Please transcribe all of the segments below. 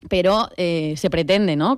pero se pretende, ¿no?,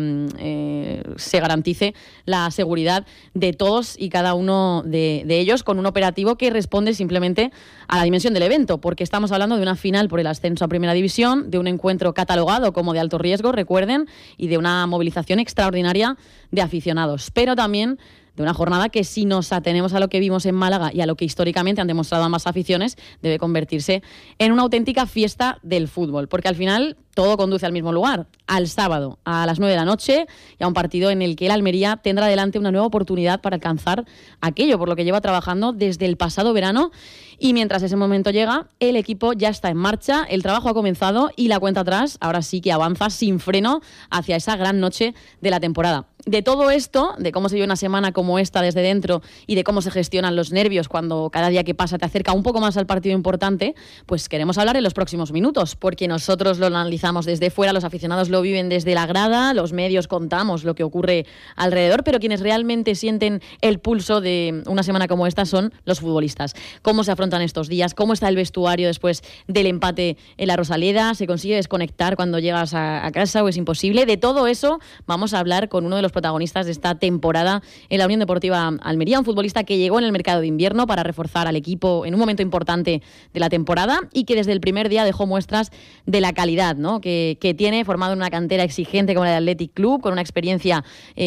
que se garantice la seguridad de todos y cada uno de ellos con un operativo que responde simplemente a la dimensión del evento, porque estamos hablando de una final por el ascenso a Primera División, de un encuentro catalogado como de alto riesgo, recuerden, y de una movilización extraordinaria de aficionados, pero también de una jornada que, si nos atenemos a lo que vimos en Málaga y a lo que históricamente han demostrado ambas aficiones, debe convertirse en una auténtica fiesta del fútbol, porque al final todo conduce al mismo lugar, al sábado a las 9 de la noche, y a un partido en el que el Almería tendrá delante una nueva oportunidad para alcanzar aquello por lo que lleva trabajando desde el pasado verano. Y mientras ese momento llega, el equipo ya está en marcha, el trabajo ha comenzado y la cuenta atrás ahora sí que avanza sin freno hacia esa gran noche de la temporada. De todo esto, de cómo se vive una semana como esta desde dentro y de cómo se gestionan los nervios cuando cada día que pasa te acerca un poco más al partido importante, pues queremos hablar en los próximos minutos, porque nosotros lo analizamos desde fuera, los aficionados lo viven desde la grada, los medios contamos lo que ocurre alrededor, pero quienes realmente sienten el pulso de una semana como esta son los futbolistas. ¿Cómo se afrontan estos días? ¿Cómo está el vestuario después del empate en la Rosaleda? ¿Se consigue desconectar cuando llegas a casa o es imposible? De todo eso vamos a hablar con uno de los protagonistas de esta temporada en la Unión Deportiva Almería, un futbolista que llegó en el mercado de invierno para reforzar al equipo en un momento importante de la temporada y que desde el primer día dejó muestras de la calidad, ¿no?, que tiene, formado en una cantera exigente como la del Athletic Club, con una experiencia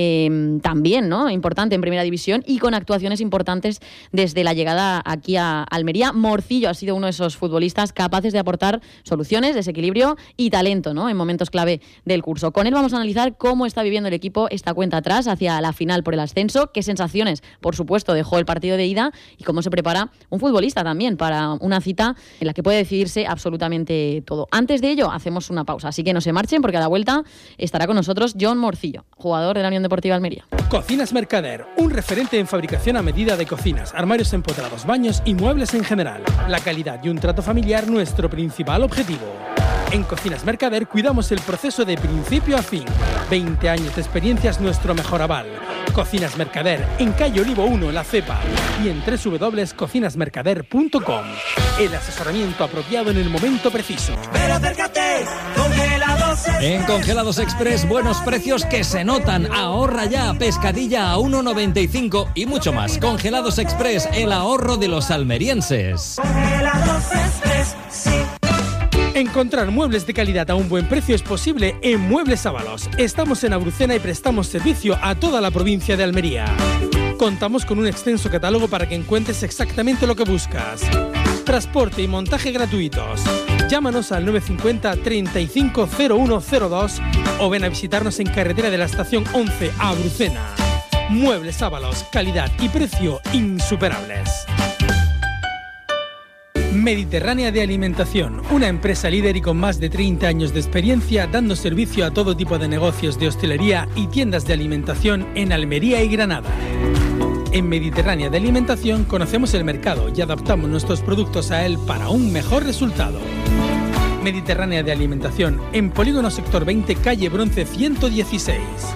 también, ¿no?, importante en Primera División y con actuaciones importantes desde la llegada aquí a Almería. Morcillo ha sido uno de esos futbolistas capaces de aportar soluciones, desequilibrio y talento, ¿no?, en momentos clave del curso. Con él vamos a analizar cómo está viviendo el equipo esta cuenta atrás hacia la final por el ascenso, qué sensaciones, por supuesto, dejó el partido de ida y cómo se prepara un futbolista también para una cita en la que puede decidirse absolutamente todo. Antes de ello, hacemos una pausa, así que no se marchen porque a la vuelta estará con nosotros Jon Morcillo, jugador de la Unión Deportiva Almería. Cocinas Mercader, un referente en fabricación a medida de cocinas, armarios empotrados, baños y muebles en general. La calidad y un trato familiar, nuestro principal objetivo. En Cocinas Mercader cuidamos el proceso de principio a fin. 20 años de experiencia es nuestro mejor aval. Cocinas Mercader, en calle Olivo 1, La Cepa, y en www.cocinasmercader.com. El asesoramiento apropiado en el momento preciso. Pero acércate, Congelados Express. En Congelados Express, buenos precios que se notan. Ahorra ya, pescadilla a 1,95 y mucho más. Congelados Express, el ahorro de los almerienses. Congelados Express, sí. Encontrar muebles de calidad a un buen precio es posible en Muebles Ábalos. Estamos en Abrucena y prestamos servicio a toda la provincia de Almería. Contamos con un extenso catálogo para que encuentres exactamente lo que buscas. Transporte y montaje gratuitos. Llámanos al 950 35 0102 o ven a visitarnos en carretera de la estación 11 a Abrucena. Muebles Ábalos, calidad y precio insuperables. Mediterránea de Alimentación, una empresa líder y con más de 30 años de experiencia dando servicio a todo tipo de negocios de hostelería y tiendas de alimentación en Almería y Granada. En Mediterránea de Alimentación conocemos el mercado y adaptamos nuestros productos a él para un mejor resultado. Mediterránea de Alimentación, en Polígono Sector 20, calle Bronce 116.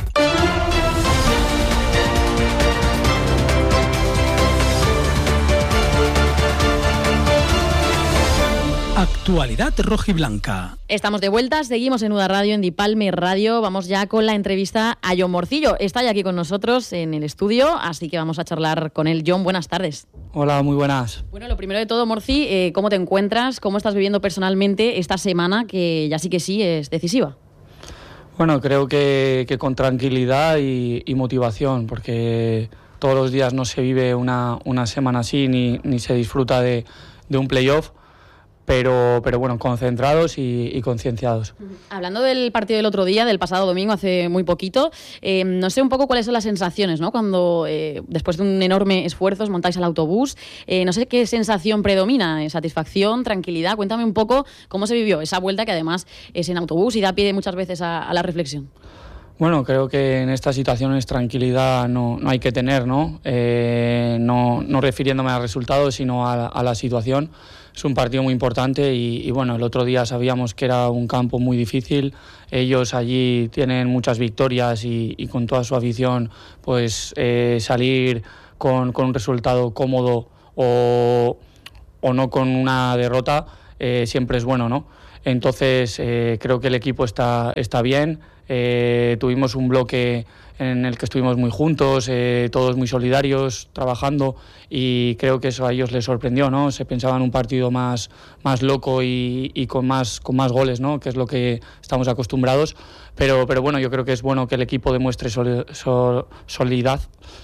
Actualidad rojiblanca. Estamos de vuelta, seguimos en UDA Radio, en Dipalme Radio. Vamos ya con la entrevista a Jon Morcillo. Está ya aquí con nosotros en el estudio, así que vamos a charlar con él. Jon, buenas tardes. Hola, muy buenas. Bueno, lo primero de todo, Morci, ¿cómo te encuentras? ¿Cómo estás viviendo personalmente esta semana que ya sí que sí es decisiva? Bueno, creo que con tranquilidad y motivación, porque todos los días no se vive una semana así ni se disfruta de un playoff. Pero bueno, concentrados y concienciados. Hablando del partido del otro día, del pasado domingo, hace muy poquito, no sé un poco cuáles son las sensaciones, ¿no? Cuando después de un enorme esfuerzo os montáis al autobús, no sé qué sensación predomina, satisfacción, tranquilidad. Cuéntame un poco cómo se vivió esa vuelta que además es en autobús y da pie muchas veces a la reflexión. Bueno, creo que en estas situaciones tranquilidad no hay que tener, ¿no? No refiriéndome al resultado, sino a la situación. Es un partido muy importante y bueno, el otro día sabíamos que era un campo muy difícil. Ellos allí tienen muchas victorias y con toda su afición, pues salir con un resultado cómodo o no con una derrota siempre es bueno, ¿no? Entonces creo que el equipo está bien. Tuvimos un bloque en el que estuvimos muy juntos, todos muy solidarios, trabajando, y creo que eso a ellos les sorprendió, ¿no? Se pensaban un partido más loco y con más goles, ¿no? Que es lo que estamos acostumbrados, pero bueno, yo creo que es bueno que el equipo demuestre solidez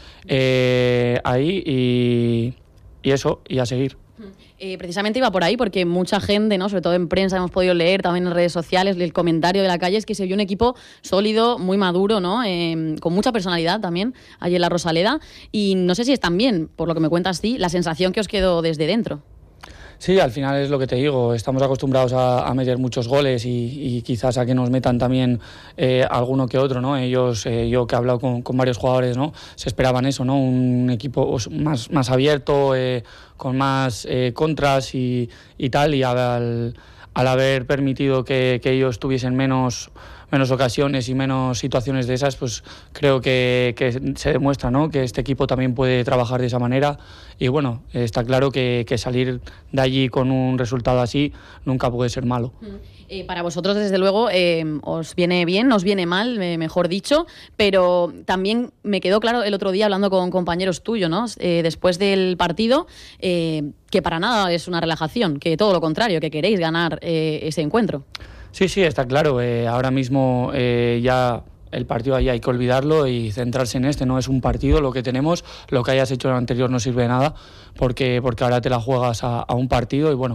ahí y eso, y a seguir. Precisamente iba por ahí porque mucha gente, ¿no?, sobre todo en prensa, hemos podido leer también en redes sociales, el comentario de la calle es que se vio un equipo sólido, muy maduro, ¿no?, con mucha personalidad también allí en la Rosaleda, y no sé si es también, por lo que me cuentas, sí, la sensación que os quedó desde dentro. Sí, al final es lo que te digo, estamos acostumbrados a meter muchos goles y quizás a que nos metan también alguno que otro, ¿no? Ellos, yo que he hablado con varios jugadores, ¿no?, se esperaban eso, ¿no?, un equipo más abierto, con más contras y tal, y al haber permitido que ellos tuviesen menos ocasiones y menos situaciones de esas, pues creo que se demuestra, ¿no?, que este equipo también puede trabajar de esa manera, y bueno, está claro que salir de allí con un resultado así nunca puede ser malo. Para vosotros, desde luego, os viene bien, os viene mal, mejor dicho, pero también me quedó claro el otro día hablando con compañeros tuyos, ¿no?, después del partido, que para nada es una relajación, que todo lo contrario, que queréis ganar ese encuentro. Sí, está claro. Ahora mismo ya el partido ahí hay que olvidarlo y centrarse en este. No es un partido lo que tenemos, lo que hayas hecho en el anterior no sirve de nada porque ahora te la juegas a un partido y bueno,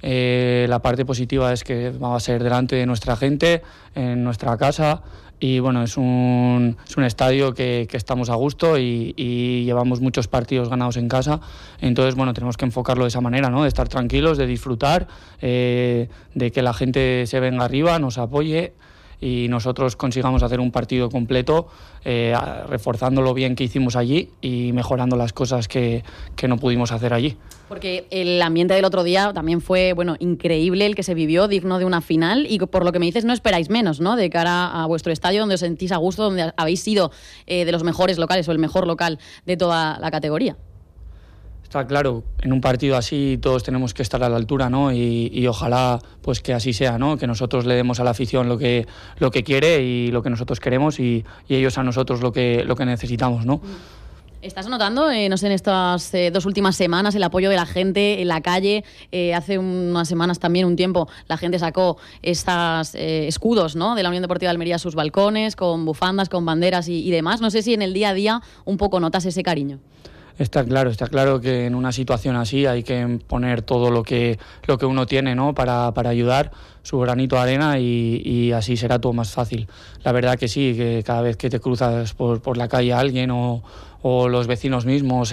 la parte positiva es que va a ser delante de nuestra gente, en nuestra casa. Y bueno, es un estadio que estamos a gusto y llevamos muchos partidos ganados en casa. Entonces, bueno, tenemos que enfocarlo de esa manera, ¿no? De estar tranquilos, de disfrutar, de que la gente se venga arriba, nos apoye y nosotros consigamos hacer un partido completo, reforzando lo bien que hicimos allí y mejorando las cosas que no pudimos hacer allí. Porque el ambiente del otro día también fue, bueno, increíble el que se vivió, digno de una final, y por lo que me dices no esperáis menos, ¿no?, de cara a vuestro estadio, donde os sentís a gusto, donde habéis sido de los mejores locales o el mejor local de toda la categoría. Está claro, en un partido así todos tenemos que estar a la altura, ¿no? Y ojalá pues que así sea, ¿no? Que nosotros le demos a la afición lo que quiere y lo que nosotros queremos y ellos a nosotros lo que necesitamos, ¿no? ¿Estás notando, no sé, en estas 2 últimas semanas el apoyo de la gente en la calle? Hace unas semanas también, un tiempo, la gente sacó estos escudos, ¿no?, de la Unión Deportiva de Almería a sus balcones, con bufandas, con banderas y demás. No sé si en el día a día un poco notas ese cariño. Está claro que en una situación así hay que poner todo lo que uno tiene, ¿no?, para ayudar, su granito de arena y así será todo más fácil. La verdad que sí, que cada vez que te cruzas por la calle a alguien o los vecinos mismos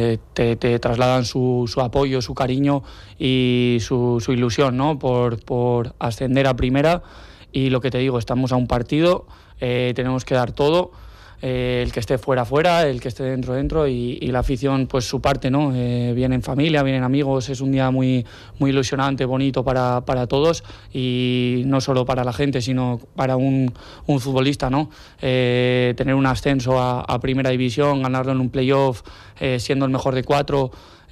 te trasladan su apoyo, su cariño y su ilusión, ¿no?, por ascender a primera. Y lo que te digo, estamos a un partido, tenemos que dar todo. El que esté fuera, el que esté dentro y la afición pues su parte, ¿no? Vienen familia, vienen amigos, es un día muy ilusionante, bonito para todos y no solo para la gente, sino para un futbolista, ¿no? Tener un ascenso a primera división, ganarlo en un playoff, siendo el mejor de 4,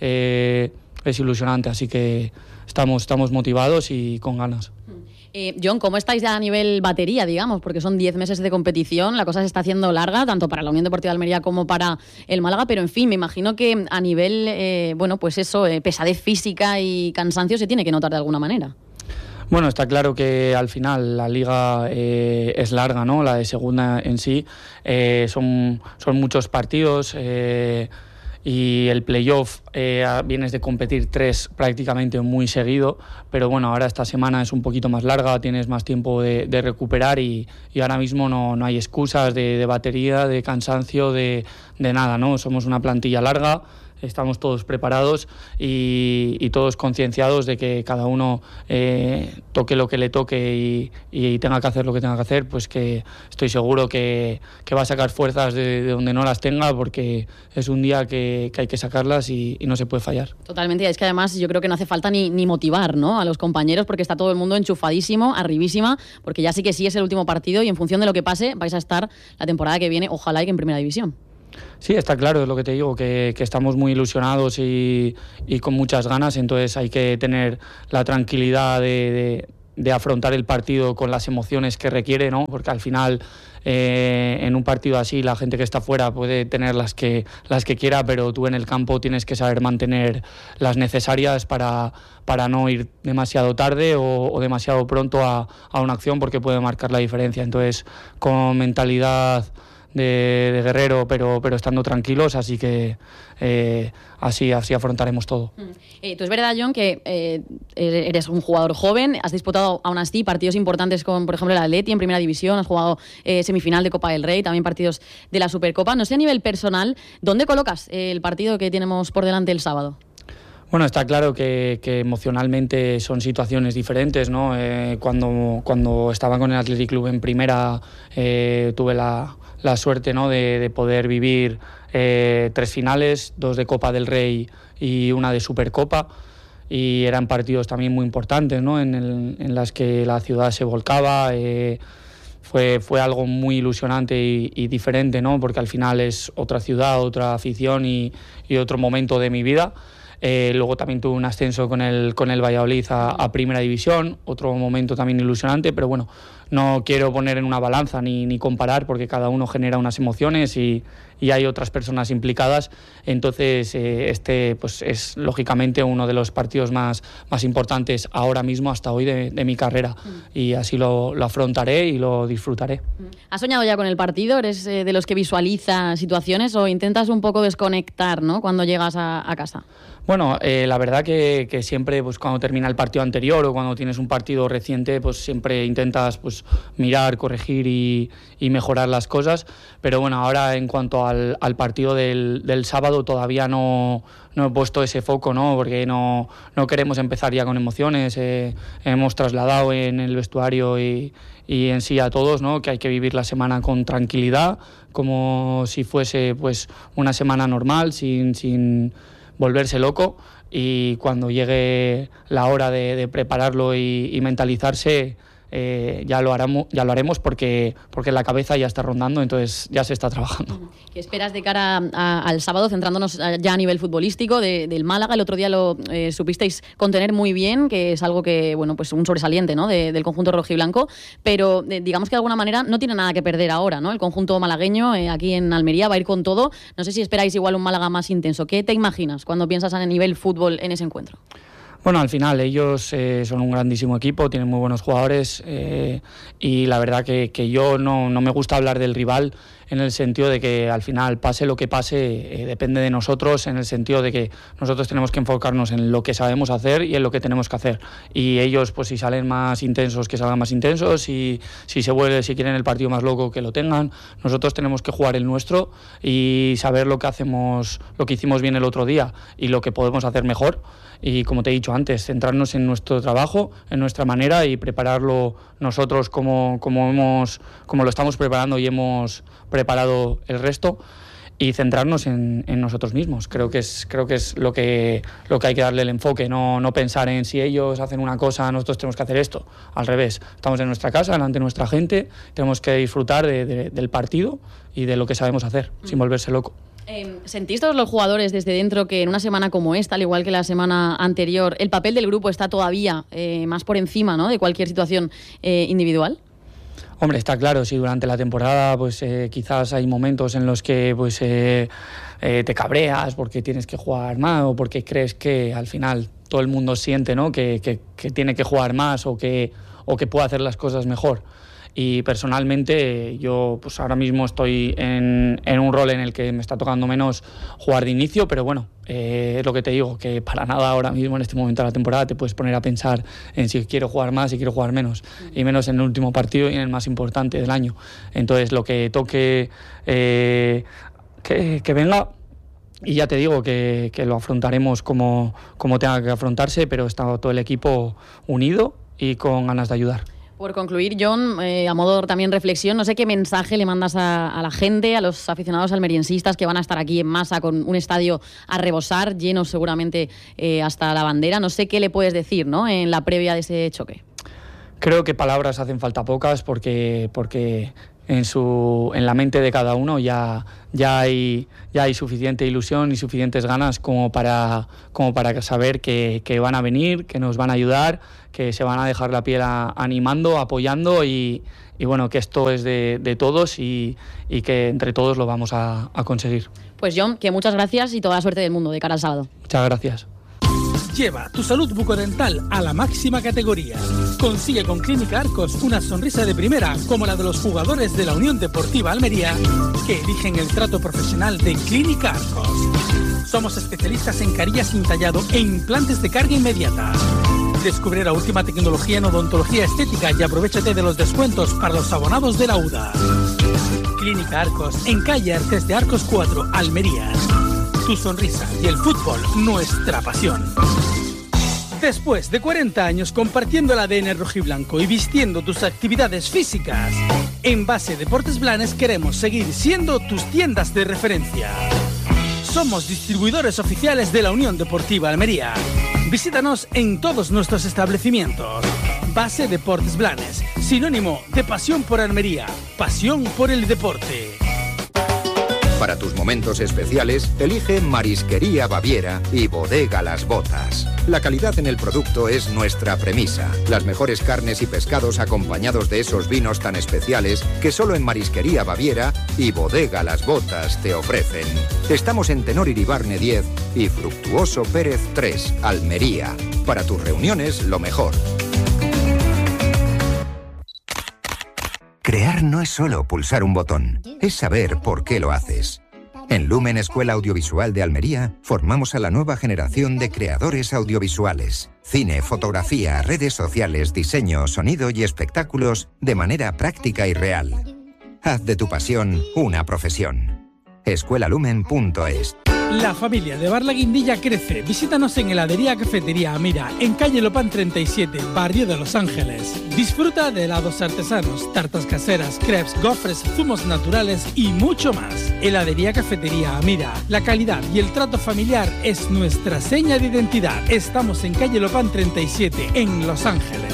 es ilusionante, así que estamos motivados y con ganas. John, ¿cómo estáis ya a nivel batería, digamos? Porque son 10 meses de competición, la cosa se está haciendo larga, tanto para la Unión Deportiva de Almería como para el Málaga, pero en fin, me imagino que a nivel, pues eso, pesadez física y cansancio se tiene que notar de alguna manera. Bueno, está claro que al final la liga es larga, ¿no? La de segunda en sí, son muchos partidos, y el playoff vienes de competir 3 prácticamente muy seguido, pero bueno, ahora esta semana es un poquito más larga, tienes más tiempo de recuperar y ahora mismo no hay excusas de batería, de cansancio, de nada, ¿no? Somos una plantilla larga, estamos todos preparados y todos concienciados de que cada uno toque lo que le toque y tenga que hacer lo que tenga que hacer, pues que estoy seguro que va a sacar fuerzas de donde no las tenga, porque es un día que hay que sacarlas y no se puede fallar. Totalmente, es que además yo creo que no hace falta ni motivar, ¿no?, a los compañeros, porque está todo el mundo enchufadísimo, arribísima, porque ya sí que sí es el último partido y en función de lo que pase vais a estar la temporada que viene, ojalá y que en primera división. Sí, está claro, es lo que te digo, que estamos muy ilusionados y con muchas ganas, entonces hay que tener la tranquilidad de afrontar el partido con las emociones que requiere, ¿no? Porque al final en un partido así la gente que está fuera puede tener las que quiera, pero tú en el campo tienes que saber mantener las necesarias para no ir demasiado tarde o demasiado pronto a una acción, porque puede marcar la diferencia. Entonces, con mentalidad de guerrero, pero estando tranquilos, así que así afrontaremos todo. Tú es verdad, Jon, que eres un jugador joven, has disputado aún así partidos importantes con, por ejemplo, el Atleti en Primera División, has jugado semifinal de Copa del Rey, también partidos de la Supercopa. No sé, a nivel personal, ¿dónde colocas el partido que tenemos por delante el sábado? Bueno, está claro que emocionalmente son situaciones diferentes, ¿no? Cuando estaba con el Athletic Club en primera, tuve la suerte, ¿no?, de poder vivir 3 finales, 2 de Copa del Rey y una de Supercopa, y eran partidos también muy importantes, ¿no?, en las que la ciudad se volcaba. Fue algo muy ilusionante y diferente, ¿no?, porque al final es otra ciudad, otra afición y otro momento de mi vida. Luego también tuve un ascenso con el Valladolid a Primera División, otro momento también ilusionante, pero bueno, no quiero poner en una balanza ni comparar, porque cada uno genera unas emociones y hay otras personas implicadas. Entonces pues es lógicamente uno de los partidos más importantes ahora mismo, hasta hoy, de mi carrera, y así lo afrontaré y lo disfrutaré. ¿Has soñado ya con el partido? ¿Eres de los que visualiza situaciones o intentas un poco desconectar, ¿no?, cuando llegas a casa? Bueno, la verdad que siempre, pues cuando termina el partido anterior o cuando tienes un partido reciente, pues siempre intentas pues mirar, corregir y mejorar las cosas. Pero bueno, ahora en cuanto al partido del sábado, todavía no he puesto ese foco, ¿no?, porque no queremos empezar ya con emociones. Hemos trasladado en el vestuario y en sí a todos, ¿no?, que hay que vivir la semana con tranquilidad, como si fuese pues una semana normal, sin volverse loco, y cuando llegue la hora de prepararlo y mentalizarse, ya lo haremos porque la cabeza ya está rondando, entonces ya se está trabajando. ¿Qué esperas de cara al sábado, centrándonos ya a nivel futbolístico del Málaga? El otro día lo supisteis contener muy bien, que es algo que, bueno, pues un sobresaliente, ¿no?, del conjunto rojiblanco, pero digamos que de alguna manera no tiene nada que perder ahora, ¿no? El conjunto malagueño aquí en Almería va a ir con todo. No sé si esperáis igual un Málaga más intenso. ¿Qué te imaginas cuando piensas a nivel fútbol en ese encuentro? Bueno, al final ellos son un grandísimo equipo, tienen muy buenos jugadores, y la verdad que yo no me gusta hablar del rival, en el sentido de que al final, pase lo que pase, depende de nosotros, en el sentido de que nosotros tenemos que enfocarnos en lo que sabemos hacer y en lo que tenemos que hacer. Y ellos, pues si salen más intensos, que salgan más intensos, y si quieren el partido más loco, que lo tengan. Nosotros tenemos que jugar el nuestro y saber lo que hicimos bien el otro día y lo que podemos hacer mejor. Y como te he dicho antes, centrarnos en nuestro trabajo, en nuestra manera, y prepararlo nosotros como lo estamos preparando y hemos preparado el resto, y centrarnos en nosotros mismos. Creo que es lo que hay que darle el enfoque, no pensar en si ellos hacen una cosa, nosotros tenemos que hacer esto. Al revés, estamos en nuestra casa, delante de nuestra gente, tenemos que disfrutar del partido y de lo que sabemos hacer, sin volverse loco. ¿Sentís todos los jugadores desde dentro que en una semana como esta, al igual que la semana anterior, el papel del grupo está todavía más por encima, ¿no?, de cualquier situación individual? Hombre, está claro, sí, durante la temporada pues quizás hay momentos en los que pues te cabreas porque tienes que jugar más, o porque crees que al final todo el mundo siente, ¿no?, que tiene que jugar más o que puede hacer las cosas mejor. Y personalmente yo pues ahora mismo estoy en un rol en el que me está tocando menos jugar de inicio, pero bueno, es lo que te digo, que para nada ahora mismo en este momento de la temporada te puedes poner a pensar en si quiero jugar más, si quiero jugar menos, y menos en el último partido y en el más importante del año. Entonces lo que toque que venga, y ya te digo que lo afrontaremos como tenga que afrontarse, pero está todo el equipo unido y con ganas de ayudar. Por concluir, Jon, a modo también reflexión, no sé qué mensaje le mandas a la gente, a los aficionados almeriensistas que van a estar aquí en masa con un estadio a rebosar, lleno seguramente hasta la bandera. No sé qué le puedes decir, ¿no?, en la previa de ese choque. Creo que palabras hacen falta pocas, porque en la mente de cada uno ya hay suficiente ilusión y suficientes ganas como para saber que van a venir, que nos van a ayudar, que se van a dejar la piel animando, apoyando y bueno, que esto es de todos y que entre todos lo vamos a conseguir. Pues Jon, que muchas gracias y toda la suerte del mundo de cara al sábado. Muchas gracias. Lleva tu salud bucodental a la máxima categoría. Consigue con Clínica Arcos una sonrisa de primera como la de los jugadores de la Unión Deportiva Almería que eligen el trato profesional de Clínica Arcos. Somos especialistas en carillas sin tallado e implantes de carga inmediata. Descubre la última tecnología en odontología estética y aprovéchate de los descuentos para los abonados de la UDA. Clínica Arcos, en calle Arces de Arcos 4, Almería. Tu sonrisa y el fútbol, nuestra pasión. Después de 40 años compartiendo el ADN rojiblanco y vistiendo tus actividades físicas, en Base Deportes Blanes queremos seguir siendo tus tiendas de referencia. Somos distribuidores oficiales de la Unión Deportiva Almería. Visítanos en todos nuestros establecimientos. Base Deportes Blanes, sinónimo de pasión por Almería, pasión por el deporte. Para tus momentos especiales, elige Marisquería Baviera y Bodega Las Botas. La calidad en el producto es nuestra premisa. Las mejores carnes y pescados acompañados de esos vinos tan especiales que solo en Marisquería Baviera y Bodega Las Botas te ofrecen. Estamos en Tenor Iribarne 10 y Fructuoso Pérez 3, Almería. Para tus reuniones, lo mejor. Crear no es solo pulsar un botón, es saber por qué lo haces. En Lumen Escuela Audiovisual de Almería formamos a la nueva generación de creadores audiovisuales. Cine, fotografía, redes sociales, diseño, sonido y espectáculos de manera práctica y real. Haz de tu pasión una profesión. escuelalumen.es. La familia de Bar La Guindilla crece. Visítanos en Heladería Cafetería Amira, en calle Lopán 37, barrio de Los Ángeles. Disfruta de helados artesanos, tartas caseras, crepes, gofres, zumos naturales y mucho más. Heladería Cafetería Amira. La calidad y el trato familiar es nuestra seña de identidad. Estamos en calle Lopán 37, en Los Ángeles.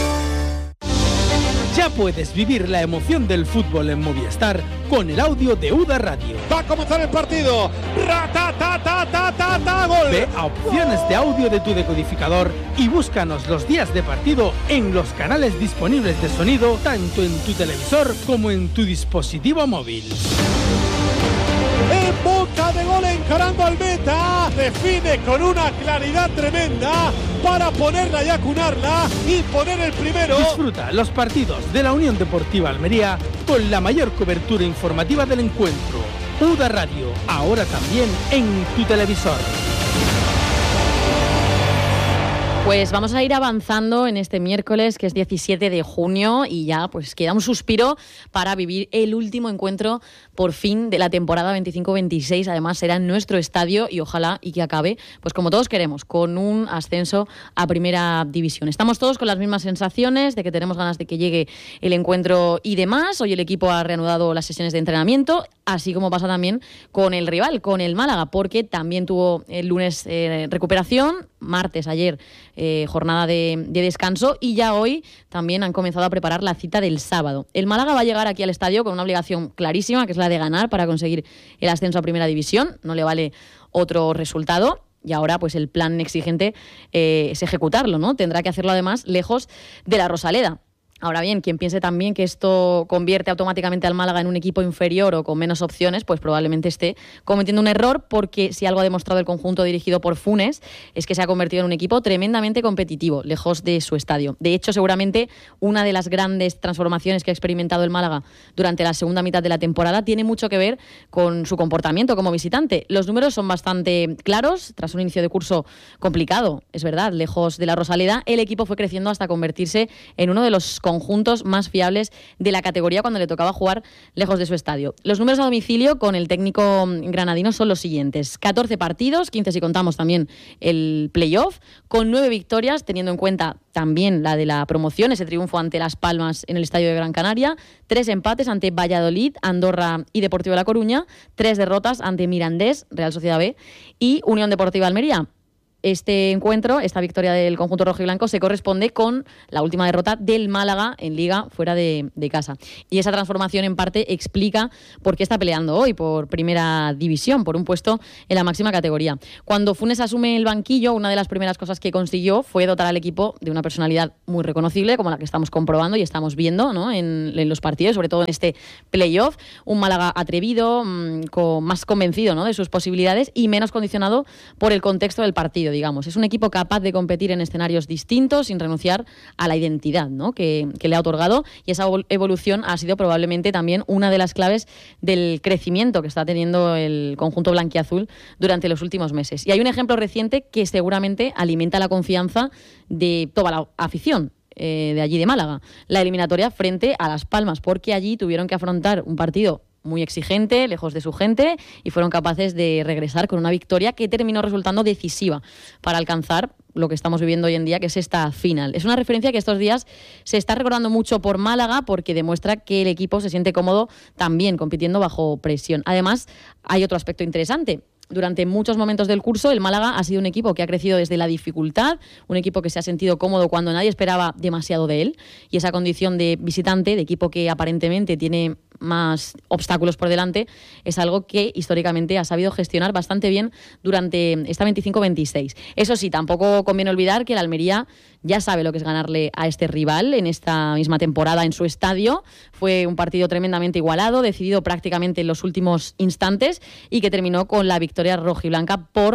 Ya puedes vivir la emoción del fútbol en Movistar con el audio de UDA Radio. Va a comenzar el partido. ¡Gol! Ve a opciones de audio de tu decodificador y búscanos los días de partido en los canales disponibles de sonido, tanto en tu televisor como en tu dispositivo móvil. En boca de gol, encarando al meta, define con una claridad tremenda para ponerla y acunarla y poner el primero. Disfruta los partidos de la Unión Deportiva Almería con la mayor cobertura informativa del encuentro. UDA Radio, ahora también en tu televisor. Pues vamos a ir avanzando en este miércoles, que es 17 de junio, y ya pues queda un suspiro para vivir el último encuentro por fin de la temporada 25-26. Además será en nuestro estadio y ojalá y que acabe, pues como todos queremos, con un ascenso a Primera División. Estamos todos con las mismas sensaciones de que tenemos ganas de que llegue el encuentro y demás. Hoy el equipo ha reanudado las sesiones de entrenamiento, así como pasa también con el rival, con el Málaga, porque también tuvo el lunes recuperación, martes, ayer, jornada de descanso, y ya hoy también han comenzado a preparar la cita del sábado. El Málaga va a llegar aquí al estadio con una obligación clarísima, que es la de ganar para conseguir el ascenso a Primera División. No le vale otro resultado. Y ahora pues el plan exigente es ejecutarlo, ¿no? Tendrá que hacerlo además lejos de la Rosaleda. Ahora bien, quien piense también que esto convierte automáticamente al Málaga en un equipo inferior o con menos opciones, pues probablemente esté cometiendo un error, porque si algo ha demostrado el conjunto dirigido por Funes es que se ha convertido en un equipo tremendamente competitivo, lejos de su estadio. De hecho, seguramente una de las grandes transformaciones que ha experimentado el Málaga durante la segunda mitad de la temporada tiene mucho que ver con su comportamiento como visitante. Los números son bastante claros. Tras un inicio de curso complicado, es verdad, lejos de la Rosaleda, el equipo fue creciendo hasta convertirse en uno de los conjuntos más fiables de la categoría cuando le tocaba jugar lejos de su estadio. Los números a domicilio con el técnico granadino son los siguientes: 14 partidos, 15 si contamos también el playoff, con 9 victorias, teniendo en cuenta también la de la promoción, ese triunfo ante Las Palmas en el Estadio de Gran Canaria, 3 empates ante Valladolid, Andorra y Deportivo de La Coruña, 3 derrotas ante Mirandés, Real Sociedad B y Unión Deportiva Almería. este encuentro, esta victoria del conjunto rojiblanco, se corresponde con la última derrota del Málaga en Liga fuera de casa. Y esa transformación en parte explica por qué está peleando hoy por Primera División, por un puesto en la máxima categoría. Cuando Funes asume el banquillo, una de las primeras cosas que consiguió fue dotar al equipo de una personalidad muy reconocible, como la que estamos comprobando y estamos viendo, ¿no?, en los partidos, sobre todo en este playoff. Un Málaga atrevido, más convencido, ¿no?, de sus posibilidades y menos condicionado por el contexto del partido, digamos. Es un equipo capaz de competir en escenarios distintos sin renunciar a la identidad, ¿no?, que le ha otorgado, y esa evolución ha sido probablemente también una de las claves del crecimiento que está teniendo el conjunto blanquiazul durante los últimos meses. Y hay un ejemplo reciente que seguramente alimenta la confianza de toda la afición de allí de Málaga. La eliminatoria frente a Las Palmas, porque allí tuvieron que afrontar un partido muy exigente, lejos de su gente, y fueron capaces de regresar con una victoria que terminó resultando decisiva para alcanzar lo que estamos viviendo hoy en día, que es esta final. Es una referencia que estos días se está recordando mucho por Málaga, porque demuestra que el equipo se siente cómodo también compitiendo bajo presión. Además, hay otro aspecto interesante. Durante muchos momentos del curso, el Málaga ha sido un equipo que ha crecido desde la dificultad, un equipo que se ha sentido cómodo cuando nadie esperaba demasiado de él, y esa condición de visitante, de equipo que aparentemente tiene más obstáculos por delante, es algo que históricamente ha sabido gestionar bastante bien durante esta 25-26. Eso sí, tampoco conviene olvidar que el Almería ya sabe lo que es ganarle a este rival en esta misma temporada en su estadio. Fue un partido tremendamente igualado, decidido prácticamente en los últimos instantes, y que terminó con la victoria rojiblanca por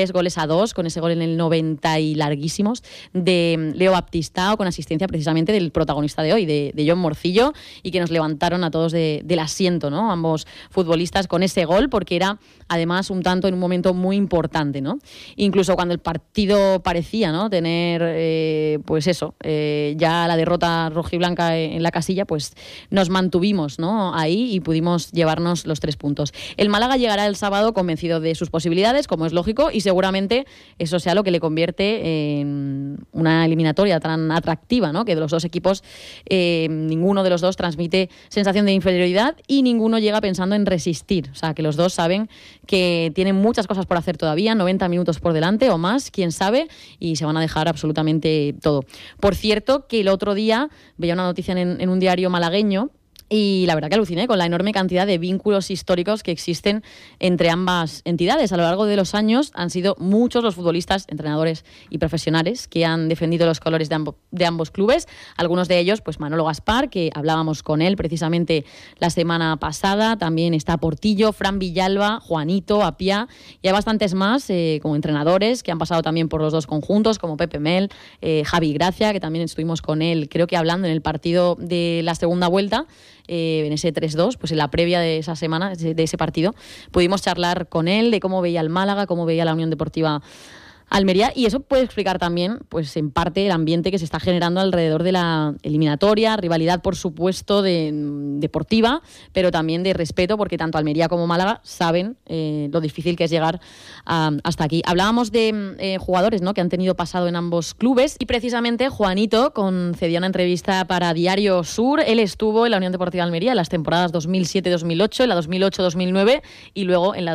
3-2, con ese gol en el 90 y larguísimos de Leo Baptistao, con asistencia precisamente del protagonista de hoy, de John Morcillo, y que nos levantaron a todos del asiento, ¿no?, ambos futbolistas con ese gol, porque era además un tanto en un momento muy importante, ¿no? Incluso cuando el partido parecía, ¿no?, tener pues eso, ya la derrota rojiblanca en la casilla, pues nos mantuvimos, ¿no?, ahí, y pudimos llevarnos los 3 puntos. El Málaga llegará el sábado convencido de sus posibilidades, como es lógico, y seguramente eso sea lo que le convierte en una eliminatoria tan atractiva, ¿no?, que de los dos equipos ninguno de los dos transmite sensación de inferioridad y ninguno llega pensando en resistir. O sea, que los dos saben que tienen muchas cosas por hacer todavía, 90 minutos por delante o más, quién sabe, y se van a dejar absolutamente todo. Por cierto, que el otro día veía una noticia en un diario malagueño, y la verdad que aluciné con la enorme cantidad de vínculos históricos que existen entre ambas entidades. A lo largo de los años han sido muchos los futbolistas, entrenadores y profesionales que han defendido los colores de ambos clubes. Algunos de ellos, pues Manolo Gaspar, que hablábamos con él precisamente la semana pasada. También está Portillo, Fran Villalba, Juanito, Apia, y hay bastantes más como entrenadores que han pasado también por los dos conjuntos, como Pepe Mel, Javi Gracia, que también estuvimos con él, creo que hablando en el partido de la segunda vuelta, en ese 3-2, pues en la previa de esa semana, de ese partido, pudimos charlar con él de cómo veía el Málaga, cómo veía la Unión Deportiva Almería, y eso puede explicar también, pues en parte, el ambiente que se está generando alrededor de la eliminatoria, rivalidad, por supuesto, deportiva, pero también de respeto, porque tanto Almería como Málaga saben lo difícil que es llegar hasta aquí. Hablábamos de jugadores, ¿no?, que han tenido pasado en ambos clubes, y precisamente Juanito concedió una entrevista para Diario Sur. Él estuvo en la Unión Deportiva Almería en las temporadas 2007-2008, en la 2008-2009 y luego en la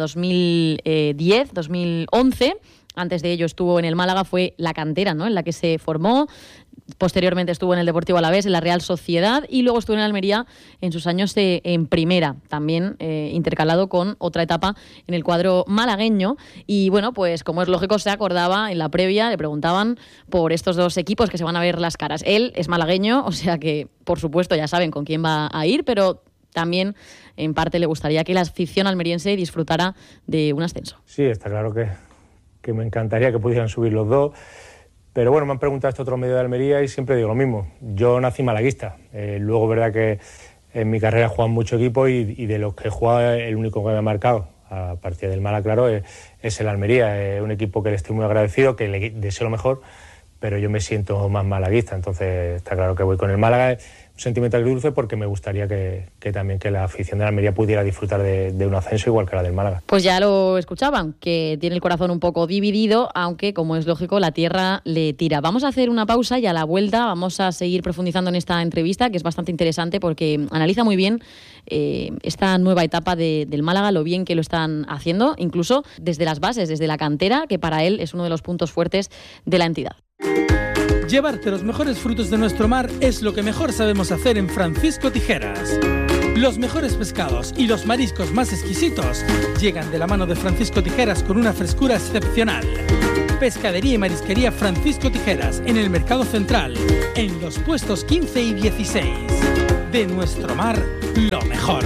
2010-2011. Antes de ello estuvo en el Málaga, fue la cantera, ¿no?, en la que se formó. Posteriormente estuvo en el Deportivo Alavés, en la Real Sociedad, y luego estuvo en Almería en sus años en primera, también intercalado con otra etapa en el cuadro malagueño. Y bueno, pues como es lógico, se acordaba en la previa, le preguntaban por estos dos equipos que se van a ver las caras. Él es malagueño, o sea que por supuesto ya saben con quién va a ir, pero también en parte le gustaría que la afición almeriense disfrutara de un ascenso. Sí, está claro que me encantaría que pudieran subir los dos, pero bueno, me han preguntado este otro medio de Almería y siempre digo lo mismo. Yo nací malaguista, luego verdad que en mi carrera he jugado mucho equipo y de los que he jugado el único que me ha marcado, a partir del Málaga, claro, es el Almería. Un equipo que le estoy muy agradecido, que le deseo lo mejor, pero yo me siento más malaguista, entonces está claro que voy con el Málaga. sentimiento agridulce porque me gustaría que también que la afición de la Almería pudiera disfrutar de un ascenso igual que la del Málaga. Pues ya lo escuchaban, que tiene el corazón un poco dividido, aunque, como es lógico, la tierra le tira. Vamos a hacer una pausa y a la vuelta vamos a seguir profundizando en esta entrevista, que es bastante interesante porque analiza muy bien esta nueva etapa del Málaga, lo bien que lo están haciendo, incluso desde las bases, desde la cantera, que para él es uno de los puntos fuertes de la entidad. Llevarte los mejores frutos de nuestro mar es lo que mejor sabemos hacer en Francisco Tijeras. Los mejores pescados y los mariscos más exquisitos llegan de la mano de Francisco Tijeras con una frescura excepcional. Pescadería y marisquería Francisco Tijeras en el Mercado Central, en los puestos 15 y 16. De nuestro mar, lo mejor.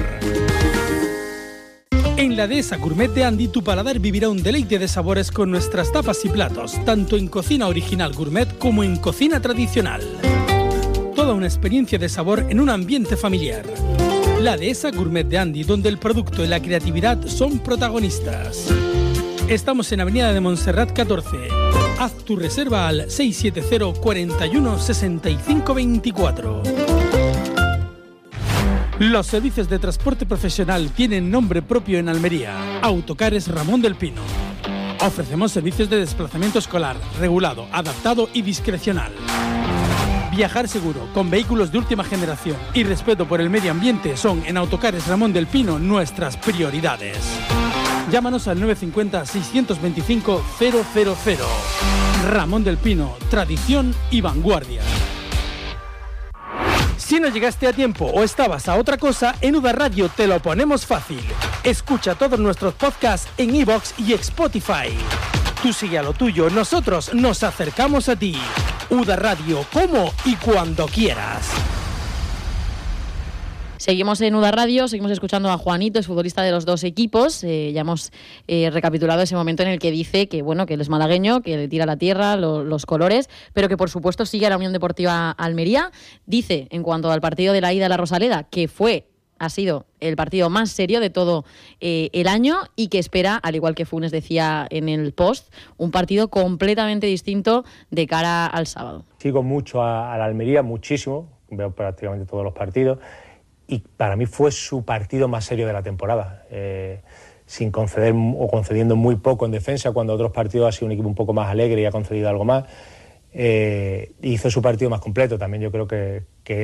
En la Dehesa Gourmet de Andy, tu paladar vivirá un deleite de sabores con nuestras tapas y platos, tanto en cocina original gourmet como en cocina tradicional. Toda una experiencia de sabor en un ambiente familiar. La Dehesa Gourmet de Andy, donde el producto y la creatividad son protagonistas. Estamos en Avenida de Montserrat 14. Haz tu reserva al 670 41 65 24. Los servicios de transporte profesional tienen nombre propio en Almería. Autocares Ramón del Pino. Ofrecemos servicios de desplazamiento escolar, regulado, adaptado y discrecional. Viajar seguro, con vehículos de última generación y respeto por el medio ambiente son en Autocares Ramón del Pino nuestras prioridades. Llámanos al 950 625 000. Ramón del Pino, tradición y vanguardia. Si no llegaste a tiempo o estabas a otra cosa, en UDA Radio te lo ponemos fácil. Escucha todos nuestros podcasts en iVoox y Spotify. Tú sigue a lo tuyo, nosotros nos acercamos a ti. UDA Radio, como y cuando quieras. Seguimos en UDA Radio, seguimos escuchando a Juanito, es futbolista de los dos equipos. Ya hemos recapitulado ese momento en el que dice que, bueno, que él es malagueño, que le tira la tierra, los colores, pero que por supuesto sigue a la Unión Deportiva Almería. Dice, en cuanto al partido de la ida a la Rosaleda, que ha sido el partido más serio de todo el año y que espera, al igual que Funes decía en el post, un partido completamente distinto de cara al sábado. Sigo mucho a la Almería, muchísimo, veo prácticamente todos los partidos. Y para mí fue su partido más serio de la temporada, sin conceder o concediendo muy poco en defensa, cuando otros partidos ha sido un equipo un poco más alegre y ha concedido algo más. Hizo su partido más completo. También yo creo que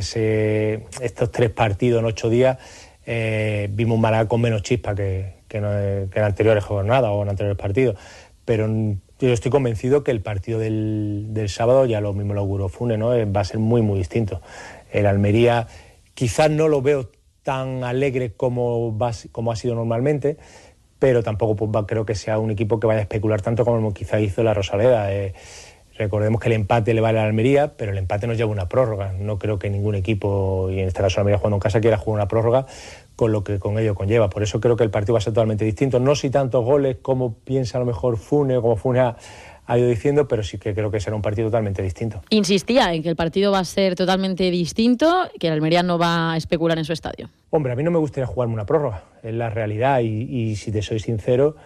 estos 3 partidos en 8 días vimos un Málaga con menos chispa que en anteriores jornadas o en anteriores partidos. Pero yo estoy convencido que el partido del sábado, ya lo mismo lo auguró Funes, ¿no? Va a ser muy, muy distinto. El Almería quizás no lo veo tan alegre como ha sido normalmente, pero tampoco creo que sea un equipo que vaya a especular tanto como quizás hizo la Rosaleda. Recordemos que el empate le vale a la Almería, pero el empate nos lleva una prórroga. No creo que ningún equipo, y en este caso la Almería jugando en casa, quiera jugar una prórroga con lo que con ello conlleva. Por eso creo que el partido va a ser totalmente distinto. No si tantos goles como piensa a lo mejor Funes, como Funes ha ido diciendo, pero sí que creo que será un partido totalmente distinto. Insistía en que el partido va a ser totalmente distinto, que el Almería no va a especular en su estadio. Hombre, a mí no me gustaría jugarme una prórroga, es la realidad, y si te soy sincero,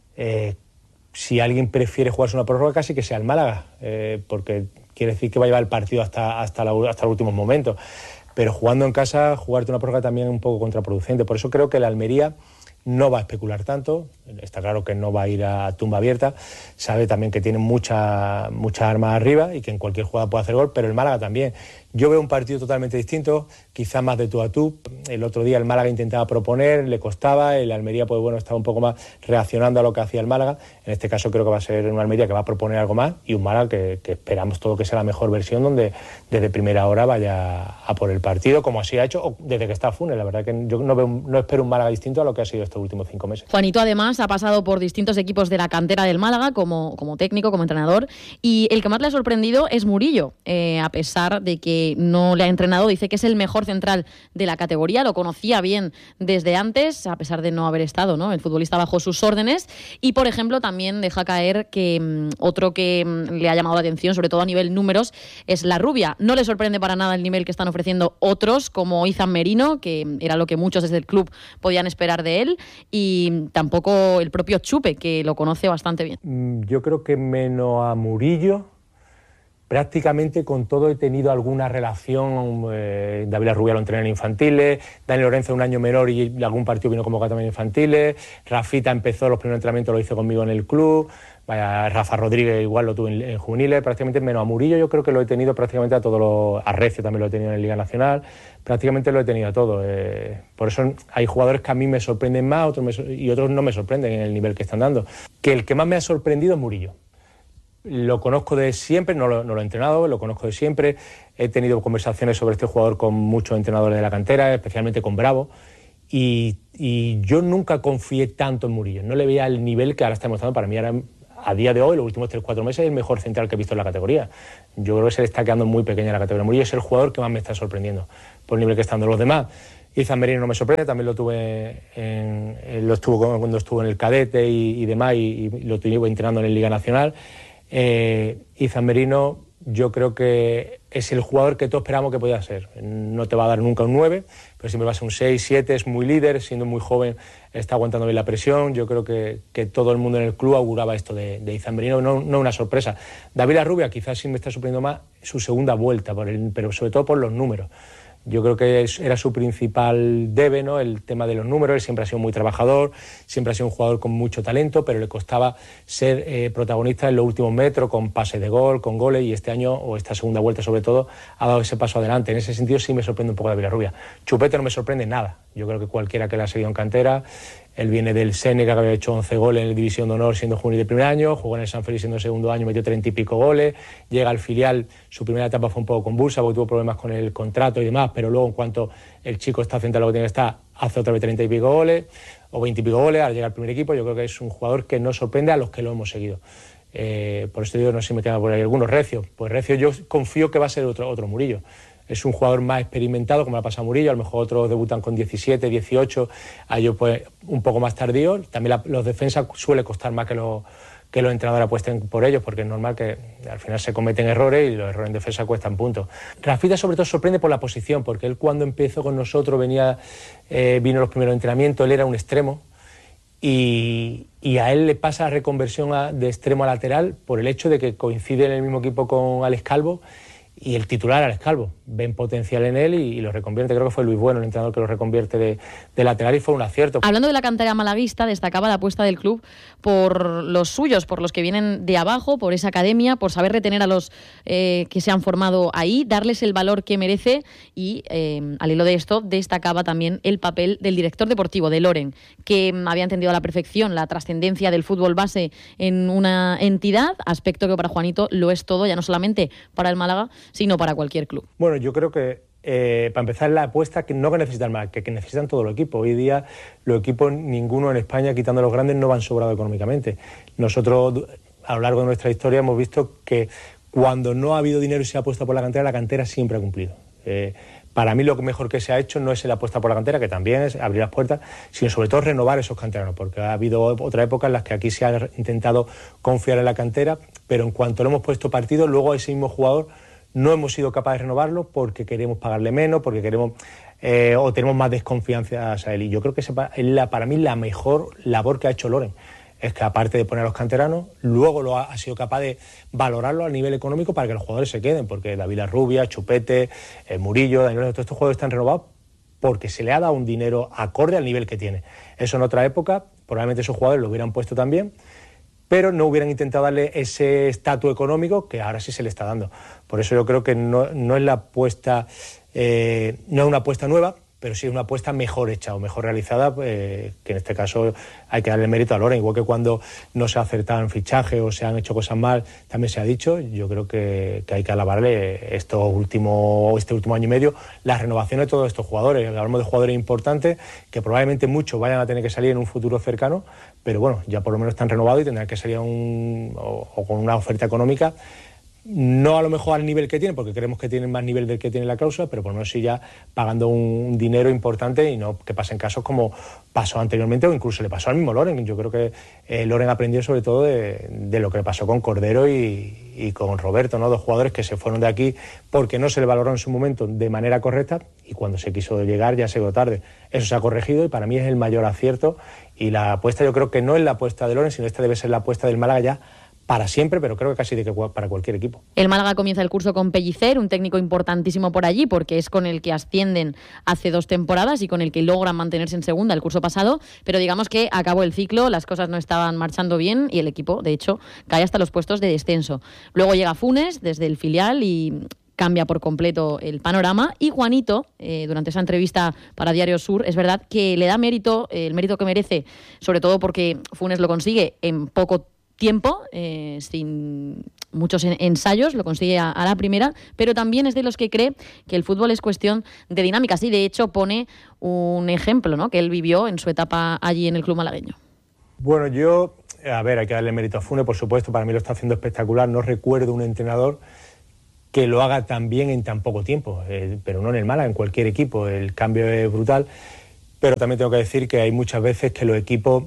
si alguien prefiere jugarse una prórroga, casi que sea el Málaga, porque quiere decir que va a llevar el partido hasta los últimos momentos. Pero jugando en casa, jugarte una prórroga también es un poco contraproducente. Por eso creo que el Almería no va a especular tanto. Está claro que no va a ir a tumba abierta. Sabe también que tiene muchas armas arriba y que en cualquier jugada puede hacer gol, pero el Málaga también. Yo veo un partido totalmente distinto, quizás más de tú a tú. El otro día el Málaga intentaba proponer, le costaba, el Almería pues bueno, estaba un poco más reaccionando a lo que hacía el Málaga. En este caso creo que va a ser una Almería que va a proponer algo más y un Málaga que esperamos todo que sea la mejor versión, donde desde primera hora vaya a por el partido, como así ha hecho o desde que está Funes. La verdad que yo no espero un Málaga distinto a lo que ha sido estos últimos 5 meses. Juanito además ha pasado por distintos equipos de la cantera del Málaga como técnico, como entrenador, y el que más le ha sorprendido es Murillo, a pesar de que no le ha entrenado. Dice que es el mejor central de la categoría, lo conocía bien desde antes, a pesar de no haber estado, ¿no?, el futbolista bajo sus órdenes. Y por ejemplo también deja caer que otro que le ha llamado la atención, sobre todo a nivel números, es La Rubia. No le sorprende para nada el nivel que están ofreciendo otros como Izan Merino, que era lo que muchos desde el club podían esperar de él, y tampoco el propio Chupe, que lo conoce bastante bien. Yo creo que menos a Murillo, prácticamente con todo he tenido alguna relación. David Rubia lo entrené en infantiles, Dani Lorenzo un año menor y algún partido vino convocado también en infantiles, Rafita empezó los primeros entrenamientos, lo hizo conmigo en el club, Rafa Rodríguez igual lo tuve en juveniles, prácticamente menos a Murillo yo creo que lo he tenido prácticamente a todos a Recio también lo he tenido en Liga Nacional, prácticamente lo he tenido a todo. Por eso hay jugadores que a mí me sorprenden más y otros no me sorprenden en el nivel que están dando. Que el que más me ha sorprendido es Murillo. Lo conozco de siempre, no lo he entrenado, lo conozco de siempre. He tenido conversaciones sobre este jugador con muchos entrenadores de la cantera, especialmente con Bravo. Y yo nunca confié tanto en Murillo. No le veía el nivel que ahora está demostrando. Para mí, ahora, a día de hoy, los últimos 3-4 meses, es el mejor central que he visto en la categoría. Yo creo que se le está quedando muy pequeña la categoría. Murillo es el jugador que más me está sorprendiendo por el nivel que están dando los demás. Izan Merino no me sorprende, también lo tuve cuando estuvo en el cadete y demás, y lo tuve entrenando en la Liga Nacional. Izan Merino yo creo que es el jugador que todos esperamos que podía ser. No te va a dar nunca un 9, pero siempre va a ser un 6, 7, es muy líder, siendo muy joven está aguantando bien la presión. Yo creo que todo el mundo en el club auguraba esto de Izan Merino, no una sorpresa. David Rubia quizás sí me está sorprendiendo más su segunda vuelta, pero sobre todo por los números. Yo creo que era su principal debe, ¿no? El tema de los números. Él siempre ha sido muy trabajador, siempre ha sido un jugador con mucho talento, pero le costaba ser protagonista en los últimos metros, con pases de gol, con goles, y este año, o esta segunda vuelta sobre todo, ha dado ese paso adelante. En ese sentido sí me sorprende un poco David Rubia. Chupete no me sorprende nada. Yo creo que cualquiera que le ha seguido en cantera, él viene del Seneca, que había hecho 11 goles en la División de Honor siendo juvenil de primer año, jugó en el San Félix siendo segundo año, metió 30 y pico goles, llega al filial, su primera etapa fue un poco convulsa porque tuvo problemas con el contrato y demás, pero luego en cuanto el chico está centrado en lo que tiene que estar, hace otra vez 30 y pico goles, o 20 y pico goles, ahora llega al primer equipo. Yo creo que es un jugador que nos sorprende a los que lo hemos seguido. Por eso digo, no sé si me quedan por ahí algunos. Recio, pues Recio yo confío que va a ser otro Murillo. Es un jugador más experimentado, como le ha pasado a Murillo. A lo mejor otros debutan con 17, 18, a ellos pues un poco más tardío. También los defensas suele costar más que los entrenadores apuesten por ellos, porque es normal que al final se cometen errores y los errores en defensa cuestan puntos. Rafita sobre todo sorprende por la posición, porque él cuando empezó con nosotros vino los primeros entrenamientos, él era un extremo, y a él le pasa la reconversión de extremo a lateral por el hecho de que coincide en el mismo equipo con Alex Calvo, y el titular Alex Calvo, ven potencial en él y lo reconvierte. Creo que fue Luis Bueno el entrenador que lo reconvierte de lateral, y fue un acierto. Hablando de la cantera malaguista, destacaba la apuesta del club por los suyos, por los que vienen de abajo, por esa academia, por saber retener a los que se han formado ahí, darles el valor que merece, y al hilo de esto destacaba también el papel del director deportivo, de Loren, que había entendido a la perfección la trascendencia del fútbol base en una entidad, aspecto que para Juanito lo es todo, ya no solamente para el Málaga, sino para cualquier club. Bueno, yo creo que para empezar la apuesta que no que necesitan más, que necesitan todo el equipo. Hoy día los equipos, ninguno en España, quitando los grandes, no van sobrados económicamente. Nosotros a lo largo de nuestra historia hemos visto que cuando no ha habido dinero y se ha apuesto por la cantera siempre ha cumplido. Para mí lo mejor que se ha hecho no es la apuesta por la cantera, que también es abrir las puertas, sino sobre todo renovar esos canteranos, porque ha habido otra época en las que aquí se ha intentado confiar en la cantera, pero en cuanto le hemos puesto partido, luego ese mismo jugador no hemos sido capaces de renovarlo porque queremos pagarle menos, porque queremos o tenemos más desconfianza hacia él. Y yo creo que es para mí la mejor labor que ha hecho Loren. Es que aparte de poner a los canteranos, luego ha sido capaz de valorarlo a nivel económico para que los jugadores se queden, porque David Rubia, Chupete, Murillo, Daniel, todos estos jugadores están renovados porque se le ha dado un dinero acorde al nivel que tiene. Eso en otra época, probablemente esos jugadores lo hubieran puesto también, pero no hubieran intentado darle ese estatus económico que ahora sí se le está dando. Por eso yo creo que no es la apuesta, no es una apuesta nueva, pero sí es una apuesta mejor hecha o mejor realizada, que en este caso hay que darle mérito a Loren, igual que cuando no se ha acertado en fichaje o se han hecho cosas mal, también se ha dicho. Yo creo que hay que alabarle este último año y medio la renovación de todos estos jugadores. Hablamos de jugadores importantes que probablemente muchos vayan a tener que salir en un futuro cercano, pero bueno, ya por lo menos están renovados y tendrán que salir o con una oferta económica, no a lo mejor al nivel que tienen, porque creemos que tienen más nivel del que tiene la cláusula, pero por lo menos sí ya pagando un dinero importante, y no que pasen casos como pasó anteriormente o incluso le pasó al mismo Loren. Yo creo que Loren aprendió sobre todo de lo que le pasó con Cordero y con Roberto, ¿no? Dos jugadores que se fueron de aquí porque no se le valoró en su momento de manera correcta, y cuando se quiso llegar ya se quedó tarde. Eso se ha corregido y para mí es el mayor acierto, y la apuesta yo creo que no es la apuesta de Loren, sino esta debe ser la apuesta del Málaga ya para siempre, pero creo que casi para cualquier equipo. El Málaga comienza el curso con Pellicer, un técnico importantísimo por allí, porque es con el que ascienden hace 2 temporadas y con el que logran mantenerse en segunda el curso pasado, pero digamos que acabó el ciclo, las cosas no estaban marchando bien y el equipo, de hecho, cae hasta los puestos de descenso. Luego llega Funes desde el filial y cambia por completo el panorama, y Juanito, durante esa entrevista para Diario Sur, es verdad que le da mérito, el mérito que merece, sobre todo porque Funes lo consigue en poco tiempo, sin muchos ensayos, lo consigue a la primera, pero también es de los que cree que el fútbol es cuestión de dinámicas, y de hecho pone un ejemplo, ¿no?, que él vivió en su etapa allí en el club malagueño. Bueno, hay que darle mérito a Funes, por supuesto, para mí lo está haciendo espectacular. No recuerdo un entrenador que lo haga tan bien en tan poco tiempo, pero no en el Málaga, en cualquier equipo. El cambio es brutal, pero también tengo que decir que hay muchas veces que los equipos,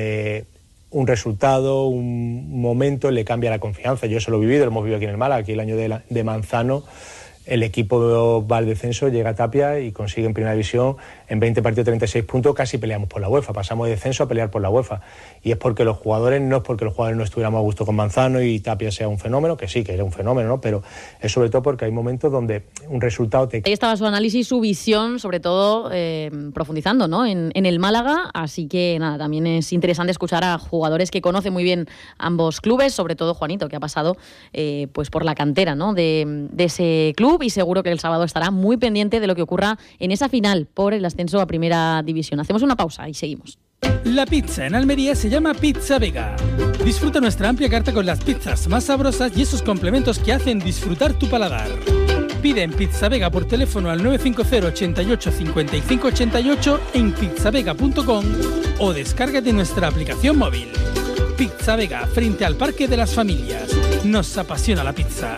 un resultado, un momento le cambia la confianza. Yo eso lo he vivido, lo hemos vivido aquí en el Málaga. Aquí el año de Manzano, el equipo va al descenso, llega a Tapia y consigue en primera división, en 20 partidos 36 puntos, casi peleamos por la UEFA, pasamos de descenso a pelear por la UEFA, y es porque los jugadores, no es porque los jugadores no estuviéramos a gusto con Manzano y Tapia sea un fenómeno, que sí, que era un fenómeno, ¿no?, pero es sobre todo porque hay momentos donde un resultado te... Ahí estaba su análisis, su visión, sobre todo profundizando, ¿no?, en el Málaga, así que nada, también es interesante escuchar a jugadores que conocen muy bien ambos clubes, sobre todo Juanito, que ha pasado pues por la cantera, ¿no?, de ese club, y seguro que el sábado estará muy pendiente de lo que ocurra en esa final por el ascenso a Primera División. Hacemos una pausa y seguimos. La pizza en Almería se llama Pizza Vega. Disfruta nuestra amplia carta con las pizzas más sabrosas y esos complementos que hacen disfrutar tu paladar. Pide en Pizza Vega por teléfono al 950 88 55 88 en pizzavega.com o descárgate nuestra aplicación móvil. Pizza Vega, frente al Parque de las Familias. Nos apasiona la pizza.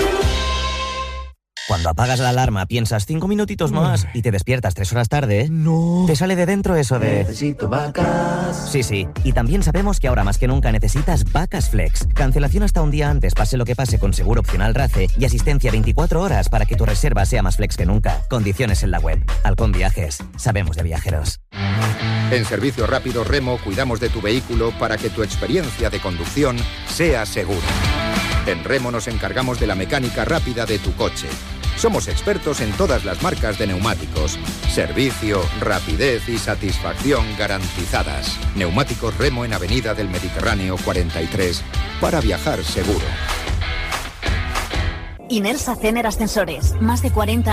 Cuando apagas la alarma piensas 5 minutitos más y te despiertas 3 horas tarde, No. te sale de dentro eso de... Necesito vacas. Sí, y también sabemos que ahora más que nunca necesitas Vacas Flex. Cancelación hasta un día antes, pase lo que pase, con seguro opcional RACE y asistencia 24 horas para que tu reserva sea más flex que nunca. Condiciones en la web. Halcón Viajes. Sabemos de viajeros. En Servicio Rápido Remo cuidamos de tu vehículo para que tu experiencia de conducción sea segura. En Remo nos encargamos de la mecánica rápida de tu coche. Somos expertos en todas las marcas de neumáticos. Servicio, rapidez y satisfacción garantizadas. Neumáticos Remo en Avenida del Mediterráneo 43 para viajar seguro. Inersa Cener Ascensores. Más de 40